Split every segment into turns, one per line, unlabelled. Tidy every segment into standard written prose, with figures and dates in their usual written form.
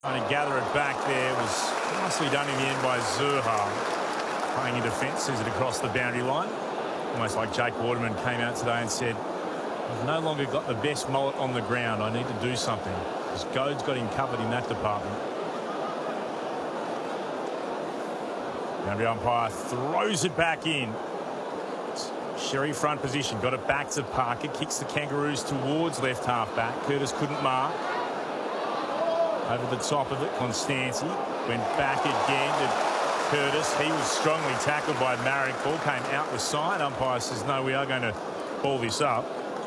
Trying to gather it back there was nicely done in the end by Zurhaar. Playing in defence, sees it across the boundary line. Almost like Jake Waterman came out today and said, I've no longer got the best mullet on the ground. I need to do something. Because Goad's got him covered in that department. Boundary umpire throws it back in. Sherry front position, got it back to Parker, kicks the Kangaroos towards left half back. Curtis couldn't mark. Over the top of it, Constanzi went back again to Curtis. He was strongly tackled by Marrick. Ball came out the side. Umpire says, no, we are going to ball this up.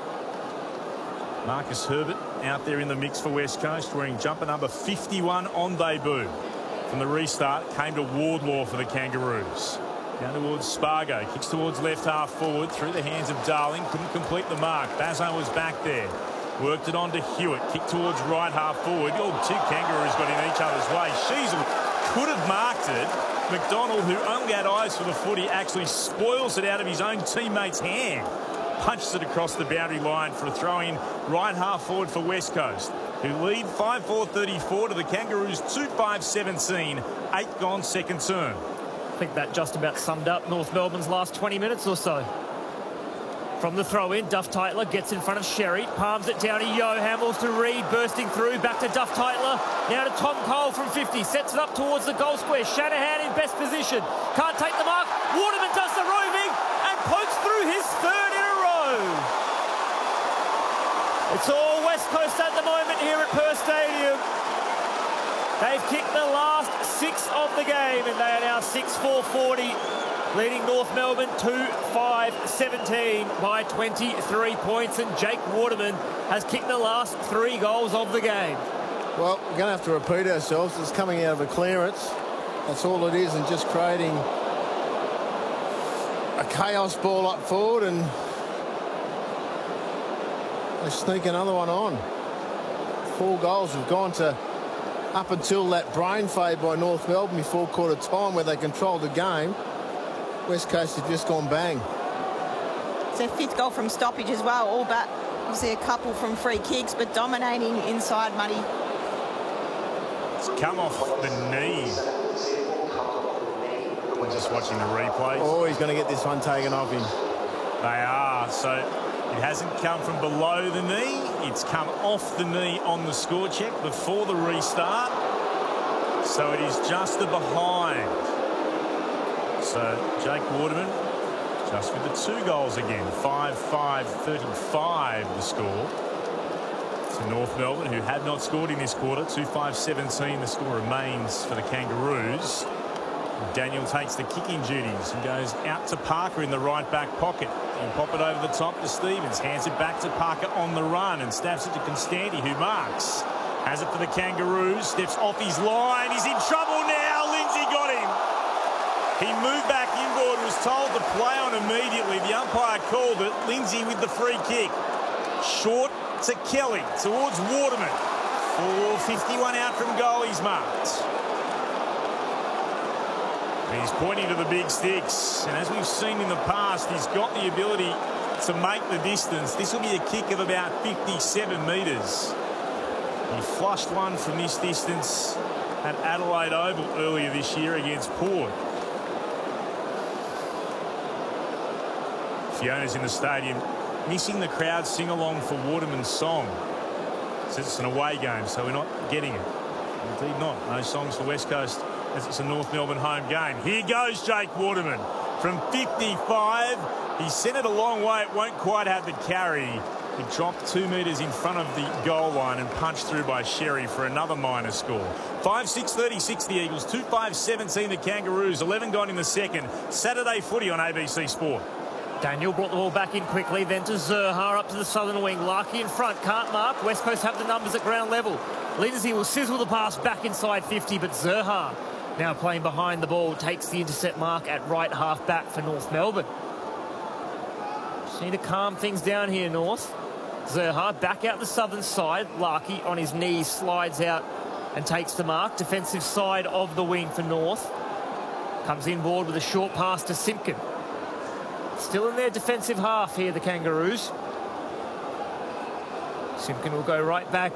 Marcus Herbert out there in the mix for West Coast, wearing jumper number 51 on debut. From the restart, came to Wardlaw for the Kangaroos. Down towards Spargo, kicks towards left half forward, through the hands of Darling, couldn't complete the mark. Bazzo was back there. Worked it on to Hewitt, kicked towards right half forward. Oh, two Kangaroos got in each other's way. Sheasel could have marked it. McDonald, who only had eyes for the footy, actually spoils it out of his own teammate's hand. Punches it across the boundary line for a throw-in right half forward for West Coast, who lead 5-4-34 to the Kangaroos 2-5-17, 8 gone second term.
I think that just about summed up North Melbourne's last 20 minutes or so. From the throw-in, Duff Tytler gets in front of Sherry, palms it down to Yo Hamels to Reed, bursting through, back to Duff Tytler, now to Tom Cole from 50, sets it up towards the goal square. Shanahan in best position, can't take the mark. Waterman does the roving and pokes through his third in a row. It's all West Coast at the moment here at Perth Stadium. They've kicked the last 6 of the game and they are now 6-4-40. Leading North Melbourne 2-5-17 by 23 points, and Jake Waterman has kicked the last 3 goals of the game.
Well, we're going to have to repeat ourselves. It's coming out of a clearance. That's all it is, and just creating a chaos ball up forward, and they sneak another one on. 4 goals have gone to up until that brain fade by North Melbourne before quarter time, where they controlled the game. West Coast have just gone bang.
It's their 5th goal from stoppage as well, all but obviously a couple from free kicks, but dominating inside, Muddy.
It's come off the knee. I'm just watching the replays.
Oh, he's going to get this one taken off him.
They are. So it hasn't come from below the knee. It's come off the knee on the score check before the restart. So it is just the behind. So Jake Waterman just with the 2 goals again. 5-5-35 the score. To North Melbourne, who had not scored in this quarter. 2-5-17 the score remains for the Kangaroos. Daniel takes the kicking duties and goes out to Parker in the right back pocket. And pop it over the top to Stevens. Hands it back to Parker on the run and stabs it to Constanti, who marks. Has it for the Kangaroos. Steps off his line. He's in trouble now. Lindsay got him. He moved back inboard, was told to play on immediately. The umpire called it. Lindsay with the free kick. Short to Kelly, towards Waterman. 4:51 out from goal, he's marked. And he's pointing to the big sticks. And as we've seen in the past, he's got the ability to make the distance. This will be a kick of about 57 metres. He flushed one from this distance at Adelaide Oval earlier this year against Port. Fiona's in the stadium, missing the crowd sing-along for Waterman's song. Says it's an away game, so we're not getting it. Indeed not. No songs for West Coast as it's a North Melbourne home game. Here goes Jake Waterman from 55. He sent it a long way. It won't quite have the carry. He dropped 2 metres in front of the goal line and punched through by Sherry for another minor score. 5-6-36 the Eagles, 2-5-17 the Kangaroos, 11 gone in the second. Saturday footy on ABC Sport.
Daniel brought the ball back in quickly, then to Zurhaar up to the southern wing. Larkey in front, can't mark. West Coast have the numbers at ground level. Lindsay will sizzle the pass back inside 50, but Zurhaar, now playing behind the ball, takes the intercept mark at right half back for North Melbourne. Just need to calm things down here, North. Zurhaar back out the southern side. Larkey on his knees slides out and takes the mark. Defensive side of the wing for North. Comes inboard with a short pass to Simpkin. Still in their defensive half here, the Kangaroos. Simpkin will go right back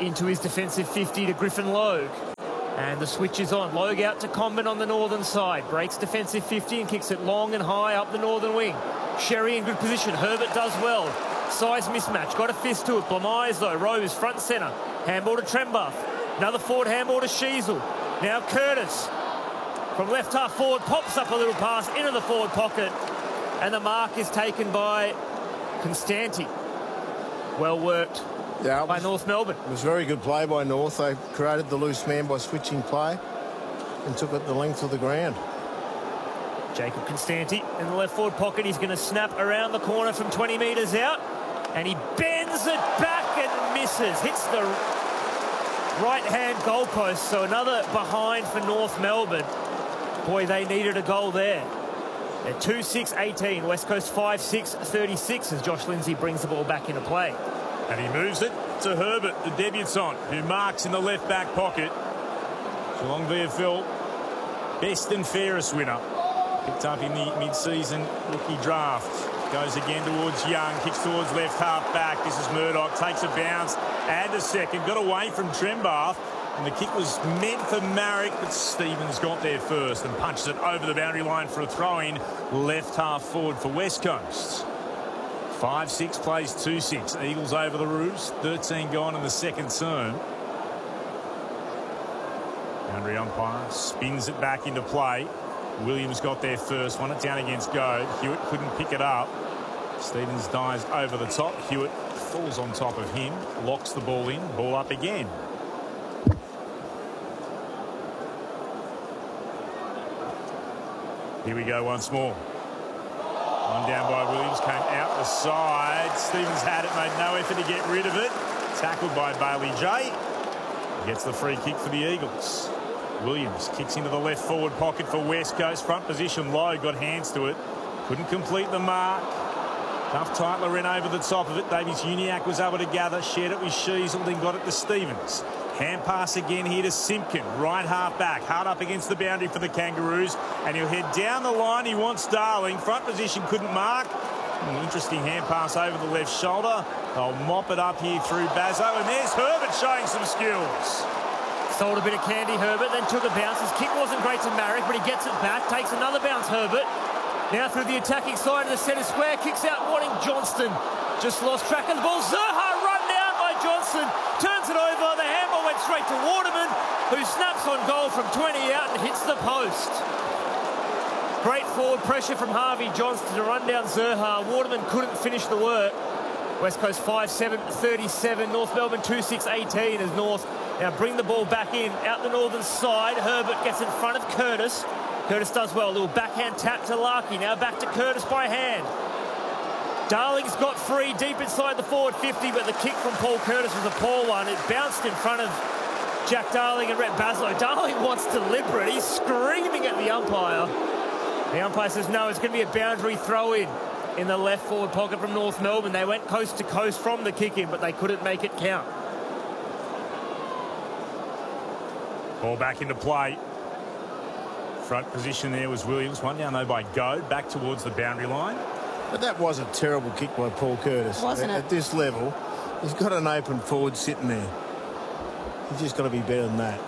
into his defensive 50 to Griffin Logue. And the switch is on. Logue out to Comben on the northern side. Breaks defensive 50 and kicks it long and high up the northern wing. Sherry in good position. Herbert does well. Size mismatch. Got a fist to it. Blamires though. Rose front centre. Handball to Trembath. Another forward handball to Sheasel. Now Curtis from left half forward pops up a little pass into the forward pocket. And the mark is taken by Constanti. Well worked by North Melbourne.
It was very good play by North. They created the loose man by switching play and took it the length of the ground.
Jacob Constanti in the left forward pocket. He's going to snap around the corner from 20 metres out. And he bends it back and misses. Hits the right-hand goalpost. So another behind for North Melbourne. Boy, they needed a goal there. At 2-6-18. West Coast 5-6-36 as Josh Lindsay brings the ball back into play.
And he moves it to Herbert, the debutant, who marks in the left back pocket. Geelong VFL best and fairest winner. Picked up in the mid-season rookie draft. Goes again towards Young, kicks towards left half back. This is Murdoch, takes a bounce and a second. Got away from Trembath, and the kick was meant for Marrick, but Stevens got there first and punches it over the boundary line for a throw-in. Left half forward for West Coast. 5-6 plays 2-6. Eagles over the Roos. 13 gone in the second term. Boundary umpire spins it back into play. Williams got there first. Won it down against Goad. Hewitt couldn't pick it up. Stevens dives over the top. Hewitt falls on top of him. Locks the ball in. Ball up again. Here we go once more. One down by Williams, came out the side. Stevens had it, made no effort to get rid of it. Tackled by Bailey J. Gets the free kick for the Eagles. Williams kicks into the left forward pocket for West Coast. Front position low, got hands to it. Couldn't complete the mark. Duff Titler ran over the top of it. Davies Uniacke was able to gather, shared it with Sheasel, then got it to Stevens. Hand pass again here to Simpkin. Right half back. Hard up against the boundary for the Kangaroos. And he'll head down the line. He wants Darling. Front position couldn't mark. An interesting hand pass over the left shoulder. They'll mop it up here through Bazzo. And there's Herbert showing some skills.
Sold a bit of candy, Herbert, then took a bounce. His kick wasn't great to Marrick, but he gets it back. Takes another bounce, Herbert. Now through the attacking side of the centre square. Kicks out wanting Johnston. Just lost track of the ball. Zerha run down by Johnston. Turns it over. The handball went straight to Waterman, who snaps on goal from 20 out and hits the post. Great forward pressure from Harvey Johnston to run down Zerha. Waterman couldn't finish the work. West Coast 5-7-37. North Melbourne 2-6-18 as North now bring the ball back in out the northern side. Herbert gets in front of Curtis. Curtis does well. A little backhand tap to Larkey. Now back to Curtis by hand. Darling's got free deep inside the forward 50, but the kick from Paul Curtis was a poor one. It bounced in front of Jack Darling and Rhett Baslow. Darling wants to limper it. He's screaming at the umpire. The umpire says no, it's going to be a boundary throw-in in the left forward pocket from North Melbourne. They went coast to coast from the kick-in, but they couldn't make it count.
Ball back into play. Front position there was Williams. One down though by Goad. Back towards the boundary line.
But that was a terrible kick by Paul Curtis.
Wasn't it?
At this level, he's got an open forward sitting there. He's just got to be better than that.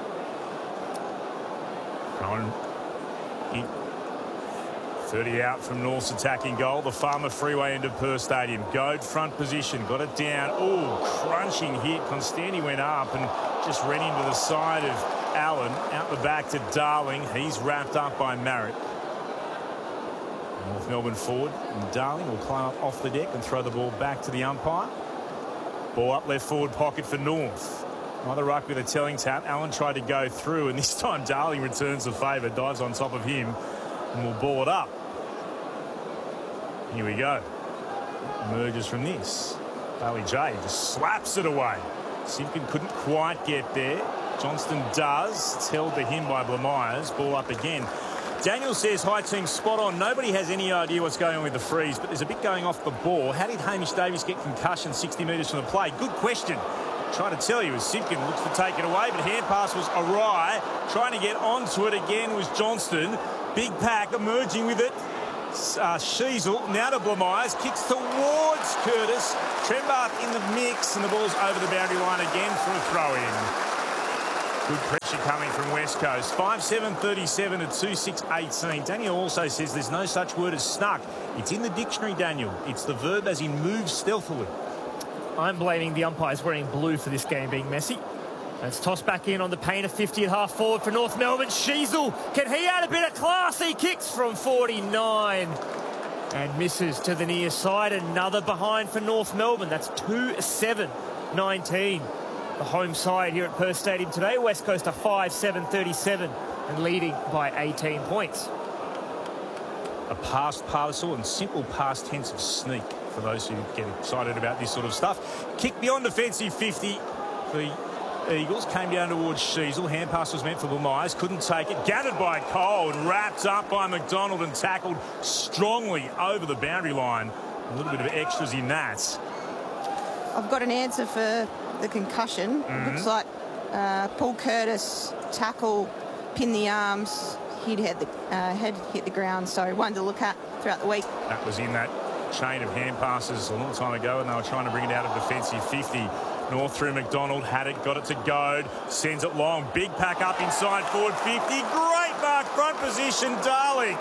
Going in. 30 out from North's attacking goal. The Farmer Freeway end of Perth Stadium. Goad front position. Got it down. Oh, crunching hit. Constanti went up and just ran into the side of Allen. Out the back to Darling. He's wrapped up by Marrick. North Melbourne forward. And Darling will climb up off the deck and throw the ball back to the umpire. Ball up left forward pocket for North. Another ruck with a telling tap. Allen tried to go through, and this time Darling returns the favour. Dives on top of him and will ball it up. Here we go. Emerges from this. Bailey J just slaps it away. Simpkin couldn't quite get there. Johnston does. It's held to him by Blamires. Ball up again. Daniel says, hi team, spot on. Nobody has any idea what's going on with the freeze, but there's a bit going off the ball. How did Hamish Davies get concussion 60 metres from the play? Good question. Trying to tell you as Simpkin looks to take it away, but hand pass was awry. Trying to get onto it again was Johnston. Big pack emerging with it. Sheasel, now to Blamires, kicks towards Curtis. Trembath in the mix, and the ball's over the boundary line again for a throw-in. Good pressure coming from West Coast. 5-7-37 to 2-6-18. Daniel also says there's no such word as snuck. It's in the dictionary, Daniel. It's the verb as in move stealthily.
I'm blaming the umpires wearing blue for this game being messy. And it's tossed back in on the paint of 50 at half forward for North Melbourne. Sheasel, can he add a bit of class? He kicks from 49 and misses to the near side. Another behind for North Melbourne. That's 2-7-19. The home side here at Perth Stadium today. West Coast are 5-7-37 and leading by 18 points.
A past participle and simple past tense of sneak for those who get excited about this sort of stuff. Kick beyond defensive 50. The Eagles came down towards Sheasel. Hand pass was meant for Blamires. Couldn't take it. Gathered by Cole and wrapped up by McDonald and tackled strongly over the boundary line. A little bit of extras in that.
I've got an answer for the concussion. Looks like Paul Curtis tackle, pin the arms, head hit the ground. So one to look at throughout the week.
That was in that chain of hand passes a long time ago, and they were trying to bring it out of defensive 50. North through McDonald, had it, got it to Goad, sends it long. Big pack up inside forward 50. Great mark, front position, Darling.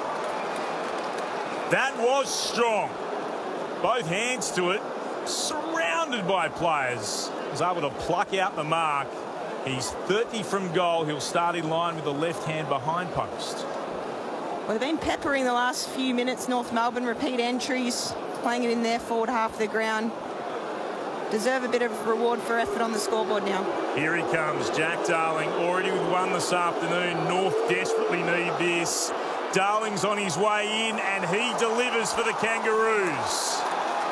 That was strong. Both hands to it, surrounded by players. Was able to pluck out the mark. He's 30 from goal. He'll start in line with the left hand behind post.
Well, they've been peppering the last few minutes. North Melbourne repeat entries, playing it in their forward half of the ground. Deserve a bit of reward for effort on the scoreboard now.
Here he comes, Jack Darling, already with one this afternoon. North desperately need this. Darling's on his way in, and he delivers for the Kangaroos.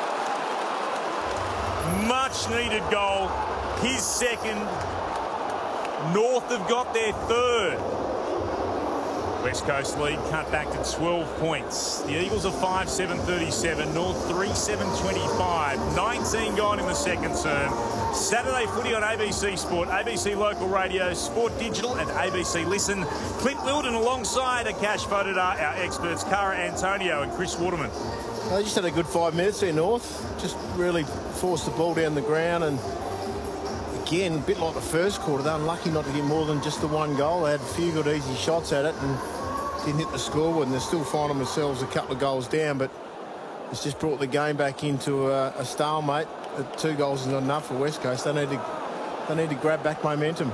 Much needed goal, his second. North have got their third. West Coast lead cut back to 12 points. The Eagles are 5-7-37, North 3-7-25. 19 gone in the second term. Saturday footy on ABC Sport, ABC Local Radio, Sport Digital and ABC Listen. Clint Wilden alongside Akash Vodadar, our experts Cara Antonio and Chris Waterman.
They just had a good 5 minutes there, North. Just really forced the ball down the ground, and again, a bit like the first quarter, they're unlucky not to get more than just the one goal. They had a few good easy shots at it and didn't hit the scoreboard, and they're still finding themselves a couple of goals down, but it's just brought the game back into a stalemate. 2 goals is not enough for West Coast. They need to grab back momentum.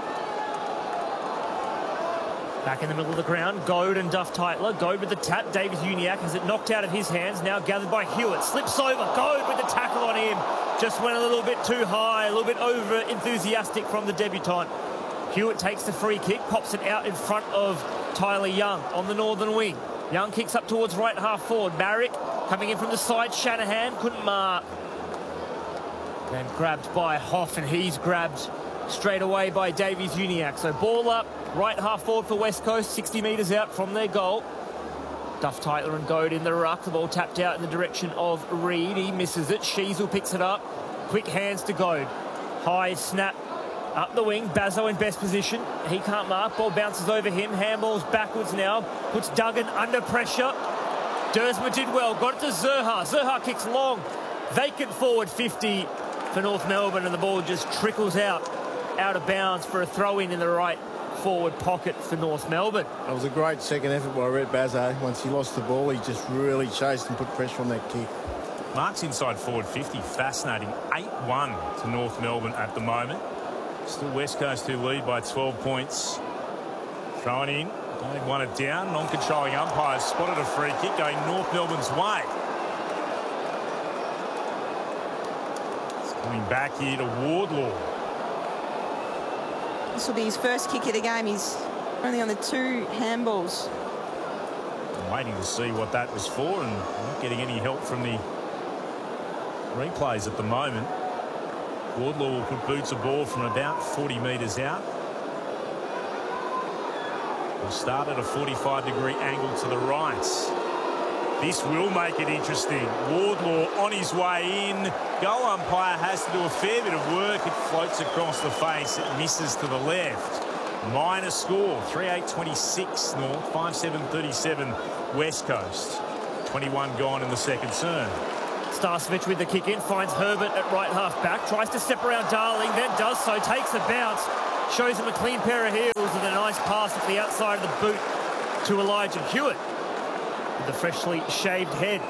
Back in the middle of the ground, Goad and Duff Tytler. Goad with the tap. David Uniacke has it knocked out of his hands. Now gathered by Hewitt. Slips over. Goad with the tackle on him. Just went a little bit too high, a little bit over enthusiastic from the debutant. Hewitt takes the free kick, pops it out in front of Tyler Young on the northern wing. Young kicks up towards right half forward. Marrick coming in from the side. Shanahan couldn't mark. Then grabbed by Hoff, and he's grabbed straight away by Davies Uniacke. So ball up, right half forward for West Coast, 60 metres out from their goal. Duff Tytler and Goad in the ruck. The ball tapped out in the direction of Reid. He misses it. Sheasel picks it up. Quick hands to Goad. High snap up the wing. Bazzo in best position. He can't mark. Ball bounces over him. Handballs backwards now. Puts Duggan under pressure. Dersma did well. Got it to Zurhaar. Zurhaar kicks long. Vacant forward 50 for North Melbourne, and the ball just trickles out of bounds for a throw-in in the right forward pocket for North Melbourne.
It was a great second effort by Rhett Bazzo. Once he lost the ball, he just really chased and put pressure on that kick.
Marks inside forward 50, fascinating. 8-1 to North Melbourne at the moment. Still West Coast who lead by 12 points. Thrown in, they've won it down. Non-controlling umpires spotted a free kick going North Melbourne's way. It's coming back here to Wardlaw.
This will be his first kick of the game. He's only on the 2 handballs.
I'm waiting to see what that was for, and not getting any help from the replays at the moment. Wardlaw will put boots of ball from about 40 metres out. We'll start at a 45-degree angle to the right. This will make it interesting. Wardlaw on his way in. Goal umpire has to do a fair bit of work. It floats across the face. It misses to the left. Minor score, 3-8-26 North, 5-7-37 West Coast. 21 gone in the second term.
Starcevich with the kick in, finds Herbert at right half back, tries to step around Darling, then does so, takes a bounce, shows him a clean pair of heels with a nice pass at the outside of the boot to Elijah Hewitt with the freshly shaved head.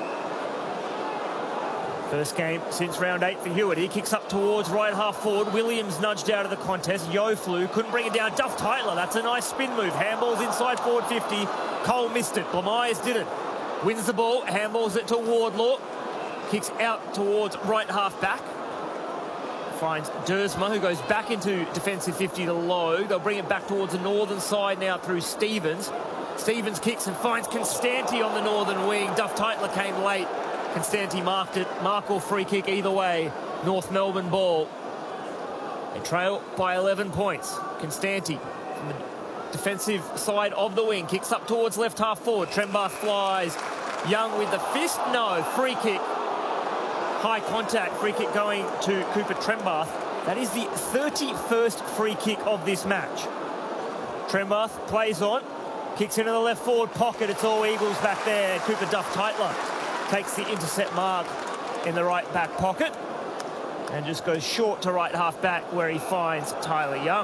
First game since round 8 for Hewitt. He kicks up towards right half forward. Williams nudged out of the contest. Yo flew, couldn't bring it down. Duff Tytler, that's a nice spin move. Handballs inside forward 50. Cole missed it. Blamires did it. Wins the ball, handballs it to Wardlaw. Kicks out towards right half back. Finds Dersma, who goes back into defensive 50 to Lowe. They'll bring it back towards the northern side now through Stevens. Stevens kicks and finds Constanti on the northern wing. Duff Tytler came late. Constanti marked it. Mark or free kick either way. North Melbourne ball. They trail by 11 points. Constanti from the defensive side of the wing. Kicks up towards left half forward. Trembath flies. Young with the fist. No. Free kick. High contact. Free kick going to Cooper Trembath. That is the 31st free kick of this match. Trembath plays on. Kicks into the left forward pocket. It's all Eagles back there. Cooper Duff Tytler takes the intercept mark in the right back pocket and just goes short to right half back where he finds Tyler Young.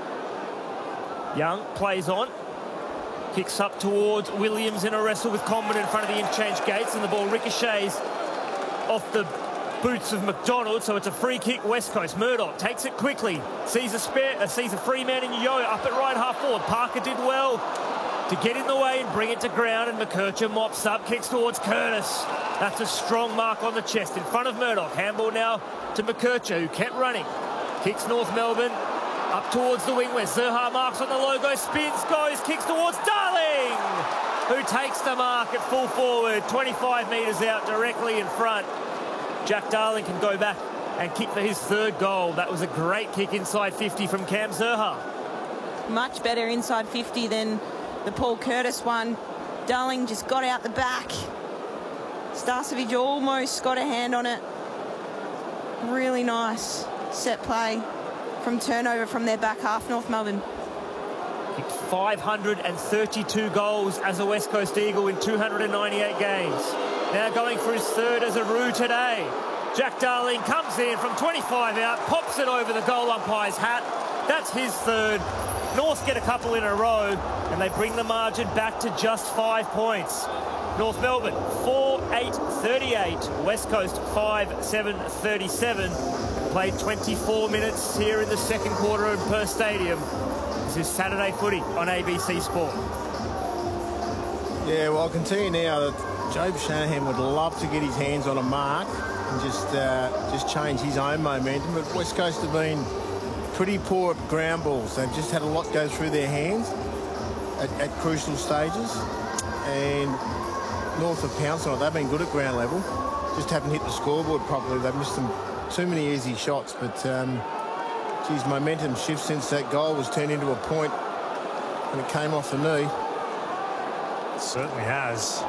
Young plays on, kicks up towards Williams in a wrestle with Comben in front of the interchange gates, and the ball ricochets off the boots of McDonald, so it's a free kick West Coast. Murdoch takes it quickly, sees a free man in Yo up at right half forward. Parker did well to get in the way and bring it to ground, and McKercher mops up, kicks towards Curtis. That's a strong mark on the chest in front of Murdoch. Handball now to McKercher, who kept running. Kicks North Melbourne up towards the wing where Zerha marks on the logo, spins, goes, kicks towards Darling, who takes the mark at full forward, 25 metres out directly in front. Jack Darling can go back and kick for his third goal. That was a great kick inside 50 from Cam Zerha.
Much better inside 50 than the Paul Curtis one. Darling just got out the back. Starcevich almost got a hand on it. Really nice set play from turnover from their back half, North Melbourne.
Kicked 532 goals as a West Coast Eagle in 298 games. Now going for his third as a Roo today. Jack Darling comes in from 25 out, pops it over the goal umpire's hat. That's his third. North get a couple in a row, and they bring the margin back to just 5 points. North Melbourne 4-8-38, West Coast 5-7-37. Played 24 minutes here in the second quarter at Perth Stadium. This is Saturday Footy on ABC Sport.
Yeah, well, I'll continue now that Jobe Shanahan would love to get his hands on a mark and just change his own momentum, but West Coast have been pretty poor at ground balls. They've just had a lot go through their hands at crucial stages, and North have pounced on it. They've been good at ground level, just haven't hit the scoreboard properly. They've missed them too many easy shots, but geez, momentum shift since that goal was turned into a point when it came off the knee.
It certainly has.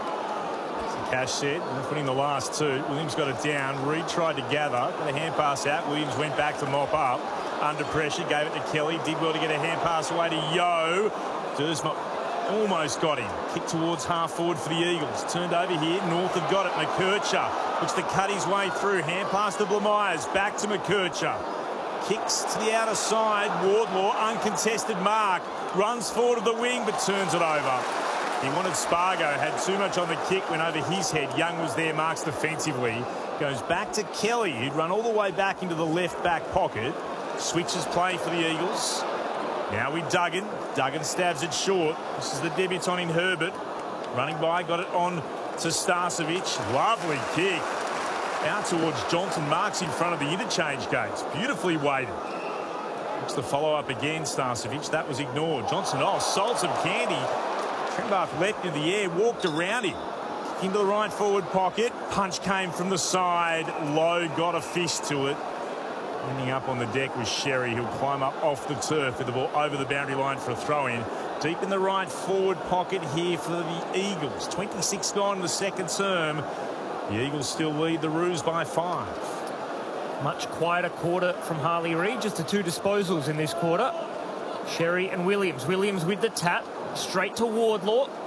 Cash said, and putting the last two. Williams got it down. Reid tried to gather, got a hand pass out. Williams went back to mop up. Under pressure, gave it to Kelly. Did well to get a hand pass away to Yo. Dersma almost got him. Kick towards half forward for the Eagles. Turned over here. North have got it. McKercher looks to cut his way through. Hand pass to Blamires. Back to McKercher. Kicks to the outer side. Wardlaw, uncontested mark. Runs forward to the wing, but turns it over. He wanted Spargo, had too much on the kick, went over his head. Young was there, marks defensively. Goes back to Kelly, who'd run all the way back into the left back pocket. Switches play for the Eagles. Now with Duggan. Duggan stabs it short. This is the debutant in Herbert. Running by, got it on to Starcevich. Lovely kick. Out towards Johnson, marks in front of the interchange gates. Beautifully weighted. Looks to follow up again, Starcevich. That was ignored. Johnson, salts of candy. Trembath leapt in the air, walked around him. Into the right forward pocket. Punch came from the side. Lowe got a fist to it. Ending up on the deck was Sherry. He'll climb up off the turf with the ball over the boundary line for a throw-in. Deep in the right forward pocket here for the Eagles. 26 gone in the second term. The Eagles still lead the Roos by 5.
Much quieter quarter from Harley Reid. Just the 2 disposals in this quarter. Sherry and Williams. Williams with the tap. Straight to Wardlaw.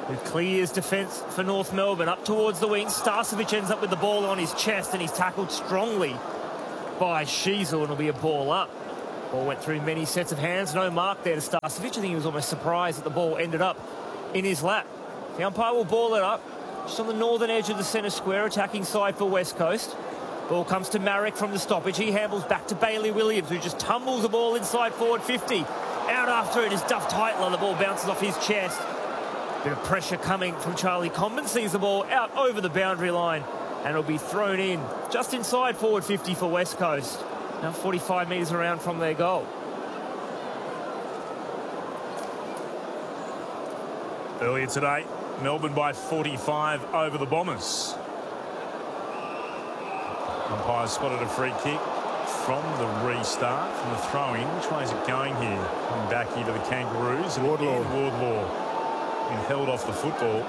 It clears defence for North Melbourne. Up towards the wing. Starcevic ends up with the ball on his chest, and he's tackled strongly by Sheezel, and it'll be a ball up. Ball went through many sets of hands. No mark there to Starcevic. I think he was almost surprised that the ball ended up in his lap. The umpire will ball it up. Just on the northern edge of the centre square, attacking side for West Coast. Ball comes to Marek from the stoppage. He handles back to Bailey Williams, who just tumbles the ball inside forward 50. Out after it is Duff Tytler. The ball bounces off his chest. Bit of pressure coming from Charlie Comben. Sees the ball out over the boundary line, and it'll be thrown in just inside forward 50 for West Coast. Now 45 metres around from their goal.
Earlier today, Melbourne by 45 over the Bombers. Umpire spotted a free kick from the restart, from the throw-in. Which way is it going here? Coming back here to the Kangaroos. And Wardlaw been held off the football.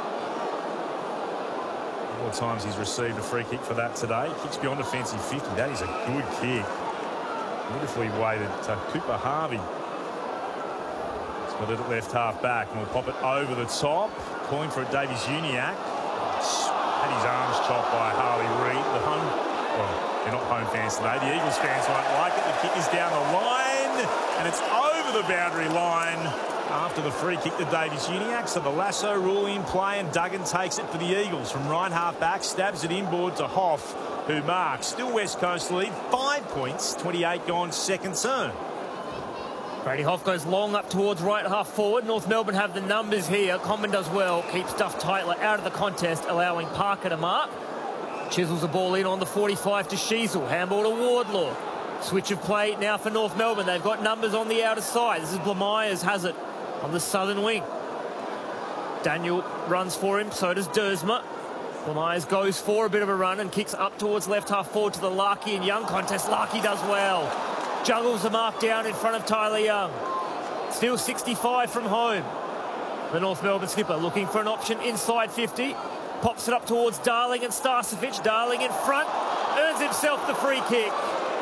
More times he's received a free kick for that today. Kicks beyond defensive 50. That is a good kick. Beautifully weighted to Cooper Harvey. Split it at left half back, and we'll pop it over the top. Calling for it, Davies-Uniacke. Had his arms chopped by Harley Reid. The they're not home fans today. The Eagles fans won't like it. The kick is down the line, and it's over the boundary line after the free kick to Davies-Uniacke. So the lasso rule in play, and Duggan takes it for the Eagles from right half back, stabs it inboard to Hoff, who marks. Still West Coast lead, 5 points, 28 gone, second turn.
Brady Hoff goes long up towards right half forward. North Melbourne have the numbers here. Comben does well, keeps Duff Tytler out of the contest, allowing Parker to mark. Chisels the ball in on the 45 to Sheezel. Handball to Wardlaw. Switch of play now for North Melbourne. They've got numbers on the outer side. This is Blamires has it on the southern wing. Daniel runs for him, so does Dersma. Blamires goes for a bit of a run and kicks up towards left half forward to the Larkey and Young contest. Larkey does well. Juggles the mark down in front of Tyler Young. Still 65 from home. The North Melbourne skipper looking for an option inside 50. Pops it up towards Darling and Starcevic. Darling in front. Earns himself the free kick.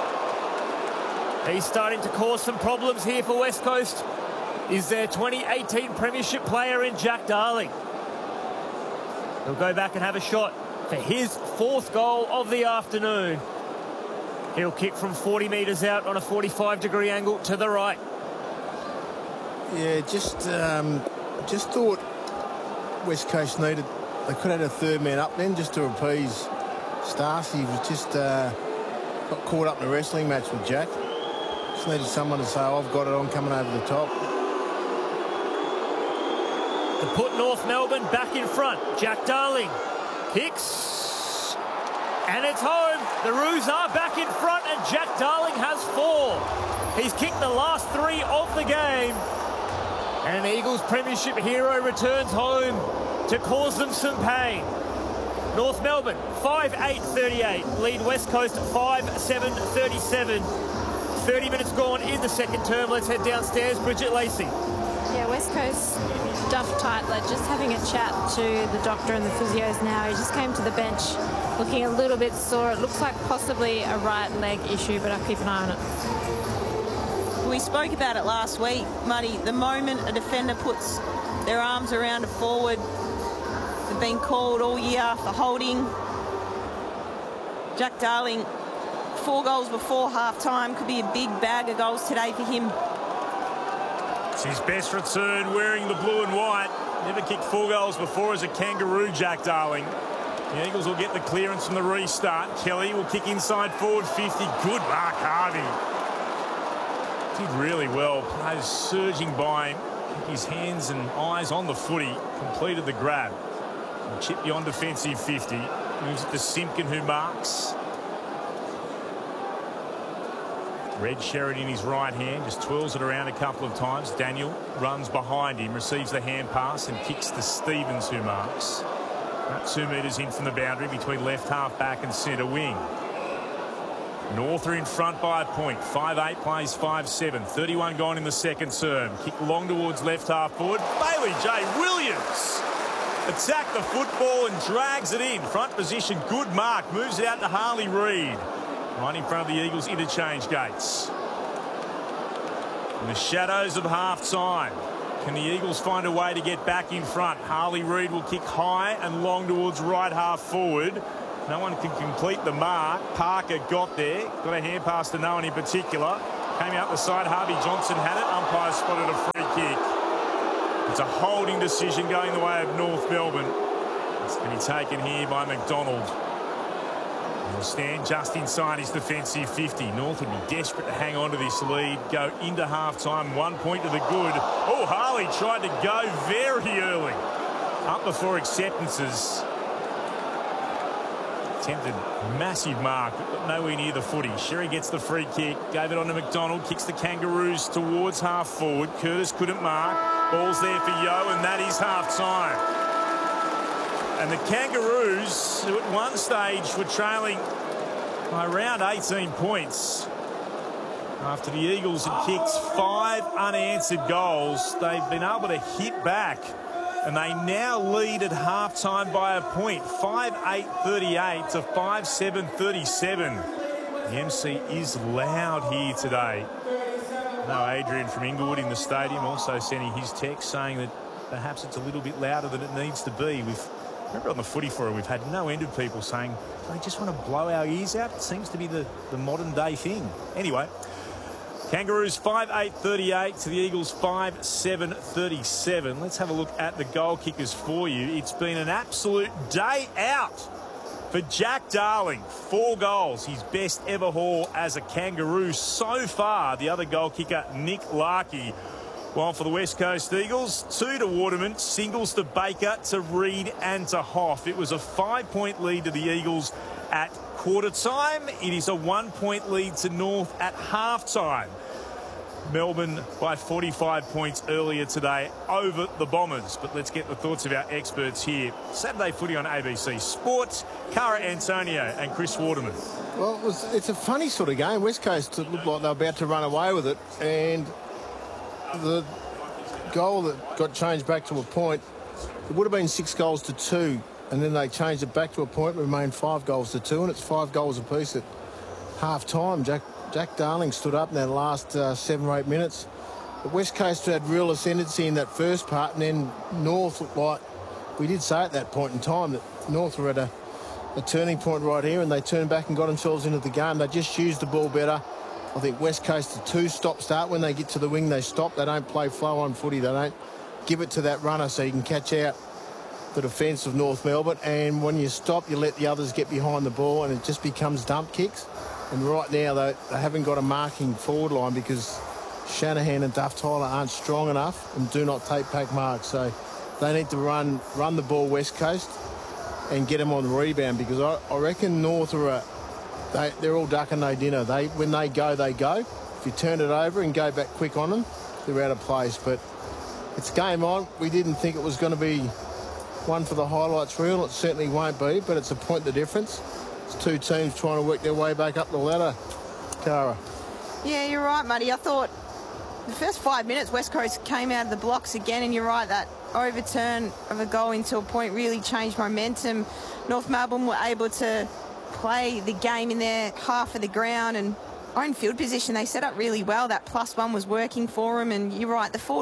He's starting to cause some problems here for West Coast. Is their 2018 Premiership player in Jack Darling. He'll go back and have a shot for his fourth goal of the afternoon. He'll kick from 40 metres out on a 45-degree angle to the right.
Yeah, just thought West Coast needed... They could have had a third man up then just to appease Starcy. He was just got caught up in a wrestling match with Jack. Just needed someone to say, oh, I've got it on coming over the top.
To put North Melbourne back in front. Jack Darling kicks. And it's home. The Roos are back in front, and Jack Darling has 4. He's kicked the last 3 of the game. And an Eagles Premiership hero returns home to cause them some pain. North Melbourne 5-8-38, lead West Coast 5-7-37. 30 minutes gone in the second term. Let's head downstairs. Bridget Lacey.
Yeah, West Coast, Duff Tytler just having a chat to the doctor and the physios now. He just came to the bench looking a little bit sore. It looks like possibly a right leg issue, but I'll keep an eye on it.
We spoke about it last week, Muddy. The moment a defender puts their arms around a forward, they've been called all year for holding. Jack Darling, 4 goals before half-time. Could be a big bag of goals today for him.
It's his best return wearing the blue and white. Never kicked 4 goals before as a Kangaroo, Jack Darling. The Eagles will get the clearance from the restart. Kelly will kick inside forward 50. Good mark, Harvey. Did really well. Players surging by him. His hands and eyes on the footy. Completed the grab. Chip beyond defensive 50. Moves it to Simpkin, who marks. Red Sheridan in his right hand. Just twirls it around a couple of times. Daniel runs behind him. Receives the hand pass and kicks to Stevens, who marks. About 2 metres in from the boundary between left half back and centre wing. North are in front by a point. 5-8 plays 5-7. 31 gone in the second term. Kick long towards left half forward. Bailey J. Williams attacked the football and drags it in. Front position, good mark. Moves it out to Harley Reid. Right in front of the Eagles interchange gates. In the shadows of half-time. Can the Eagles find a way to get back in front? Harley Reid will kick high and long towards right half forward. No one can complete the mark. Parker got there. Got a hand pass to no one in particular. Came out the side. Harvey Johnson had it. Umpire spotted a free kick. It's a holding decision going the way of North Melbourne. It's going to be taken here by McDonald. He'll stand just inside his defensive 50. North would be desperate to hang on to this lead. Go into half-time. 1 point to the good. Oh, Harley tried to go very early. Up before acceptances. Attempted massive mark, but nowhere near the footy. Sherry gets the free kick. Gave it on to McDonald. Kicks the Kangaroos towards half forward. Curtis couldn't mark. Ball's there for Yo, and that is half-time. And the Kangaroos, who at one stage were trailing by around 18 points, after the Eagles had kicked 5 unanswered goals, they've been able to hit back, and they now lead at half-time by a point, 5-8-38 to 5-7-37. The MC is loud here today. No, Adrian from Inglewood in the stadium also sending his text saying that perhaps it's a little bit louder than it needs to be. Remember on the footy forum, we've had no end of people saying they just want to blow our ears out. It seems to be the modern day thing. Anyway, Kangaroos 5-8-38 to the Eagles 5-7-37. Let's have a look at the goal kickers for you. It's been an absolute day out for Jack Darling. 4 goals, his best ever haul as a Kangaroo so far. The other goal kicker, Nick Larkey. While for the West Coast Eagles, 2 to Waterman, singles to Baker, to Reid and to Hoff. It was a 5-point lead to the Eagles at quarter time. It is a 1-point lead to North at half time. Melbourne by 45 points earlier today over the Bombers. But let's get the thoughts of our experts here. Saturday footy on ABC Sports. Cara Antonio and Chris Waterman.
Well, it's a funny sort of game. West Coast looked like they were about to run away with it, and the goal that got changed back to a point, it would have been 6 goals to 2, and then they changed it back to a point, remained 5 goals to 2, and it's 5 goals apiece at half time. Jack Darling stood up in that last 7 or 8 minutes. The West Coast had real ascendancy in that first part, and then North looked like, we did say at that point in time that North were at a turning point right here, and they turned back and got themselves into the game. They just used the ball better. I think West Coast a 2-stop start. When they get to the wing, they stop. They don't play flow on footy. They don't give it to that runner so you can catch out the defence of North Melbourne. And when you stop, you let the others get behind the ball, and it just becomes dump kicks. And right now, they haven't got a marking forward line because Shanahan and Duff Tyler aren't strong enough and do not take pack marks. So they need to run the ball West Coast and get them on the rebound, because I reckon North are they're all duck and no dinner. When they go, they go. If you turn it over and go back quick on them, they're out of place. But it's game on. We didn't think it was going to be one for the highlights reel. It certainly won't be, but it's a point the difference. It's 2 teams trying to work their way back up the ladder. Cara.
Yeah, you're right, Muddy. I thought the first 5 minutes, West Coast came out of the blocks again, and you're right, that overturn of a goal into a point really changed momentum. North Melbourne were able to play the game in their half of the ground and own field position. They set up really well. That +1 was working for them, and you're right, the forward